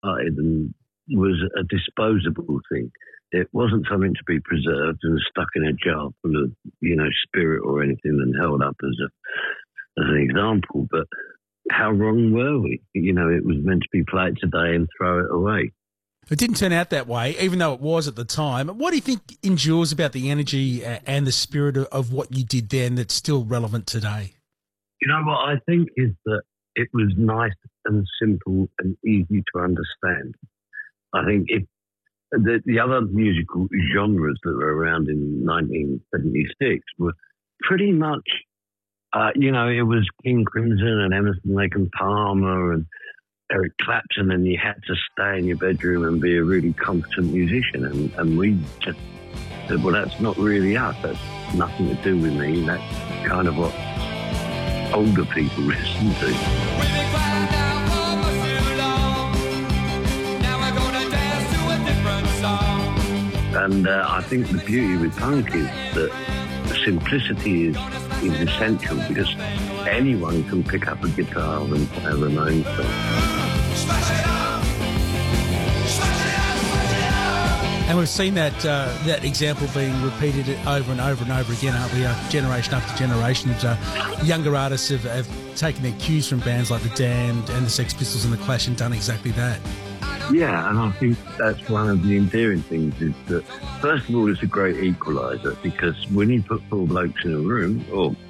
started and was a disposable thing. It wasn't something to be preserved and stuck in a jar full of, spirit or anything and held up as an example. But how wrong were we? It was meant to be played today and throw it away. It didn't turn out that way, even though it was at the time. What do you think endures about the energy and the spirit of what you did then that's still relevant today? You know what I think is that it was nice and simple and easy to understand. I think if the other musical genres that were around in 1976 were pretty much, it was King Crimson and Emerson, Lake and Palmer and Eric Clapton, and you had to stay in your bedroom and be a really competent musician. And we just said, well, that's not really us. That's nothing to do with me. That's kind of what older people listen to. And I think the beauty with punk is that simplicity is essential, because anyone can pick up a guitar and play a Ramones song. And we've seen that example being repeated over and over and over again, aren't we? Generation after generation of younger artists have taken their cues from bands like The Damned and the Sex Pistols and The Clash and done exactly that. Yeah, and I think that's one of the endearing things is that, first of all, it's a great equaliser, because when you put four blokes in a room,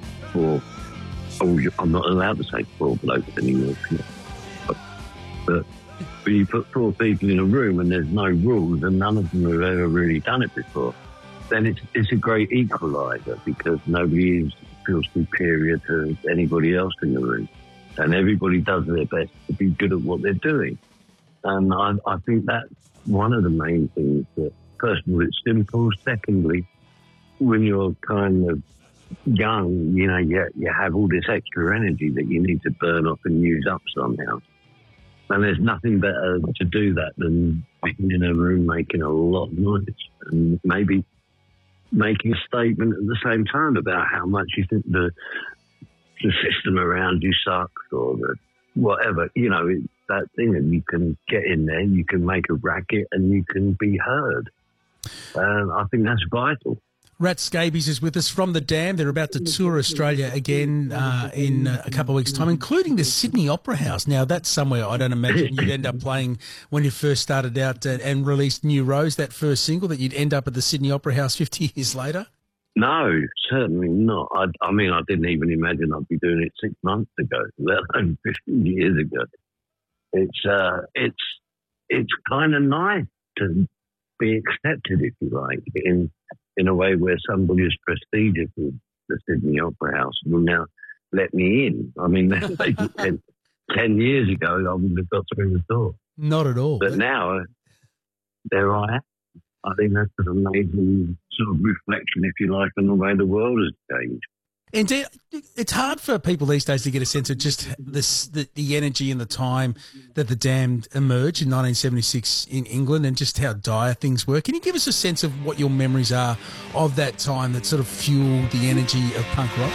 I'm not allowed to say four blokes anymore, but when you put four people in a room and there's no rules and none of them have ever really done it before, then it's a great equaliser, because nobody feels superior to anybody else in the room, and everybody does their best to be good at what they're doing. And I think that's one of the main things. That, first of all, it's simple. Secondly, when you're kind of young, you have all this extra energy that you need to burn off and use up somehow. And there's nothing better to do that than being in a room making a lot of noise and maybe making a statement at the same time about how much you think the system around you sucks, or the whatever, that thing, and you can get in there, you can make a racket and you can be heard. And I think that's vital. Rat Scabies is with us from The Damned. They're about to tour Australia again in a couple of weeks' time, including the Sydney Opera House. Now, that's somewhere I don't imagine you'd end up playing when you first started out and released New Rose, that first single, that you'd end up at the Sydney Opera House 50 years later. No, certainly not. I mean, I didn't even imagine I'd be doing it 6 months ago, let alone 15 years ago. It's kind of nice to be accepted, if you like, in a way where somebody as prestigious as the Sydney Opera House will now let me in. I mean, 10 years ago, I wouldn't have got through the door. Not at all. But now, there I am. I think that's an amazing sort of reflection, if you like, on the way the world has changed. Indeed, it's hard for people these days to get a sense of just the energy and the time that The Damned emerged in 1976 in England, and just how dire things were. Can you give us a sense of what your memories are of that time that sort of fueled the energy of punk rock?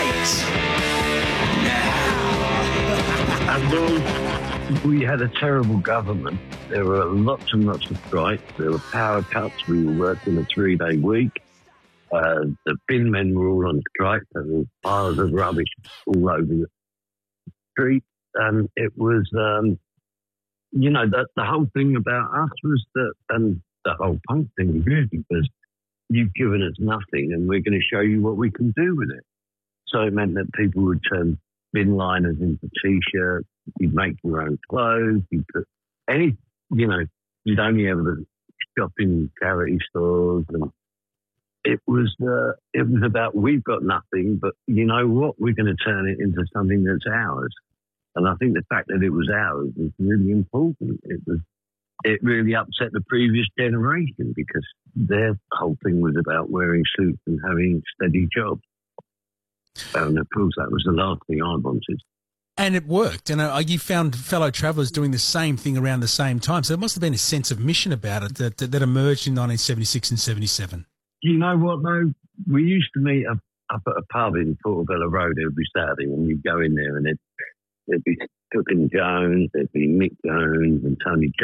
We had a terrible government. There were lots and lots of strikes. There were power cuts. We were working a 3-day week. The bin men were all on strike. There were piles of rubbish all over the street. And it was, the whole thing about us was that, and the whole punk thing really was, you've given us nothing and we're going to show you what we can do with it. So it meant that people would turn bin liners into T-shirts. You'd make your own clothes. You'd put you'd only ever shop in charity stores, and it was about, we've got nothing, but you know what? We're going to turn it into something that's ours. And I think the fact that it was ours was really important. It really upset the previous generation, because their whole thing was about wearing suits and having steady jobs. And of course, that was the last thing I wanted. And it worked. And you found fellow travellers doing the same thing around the same time. So there must have been a sense of mission about it that emerged in 1976 and 77. You know what, though? We used to meet up at a pub in Portobello Road every Saturday, and you'd go in there and there'd be Cook and Jones, there'd be Mick Jones and Tony